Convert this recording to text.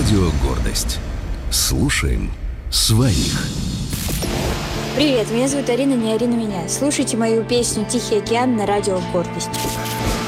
Радио «Гордость». Слушаем своих. Привет, меня зовут Арина, не Арина меня. Слушайте мою песню «Тихий океан» на радио «Гордость».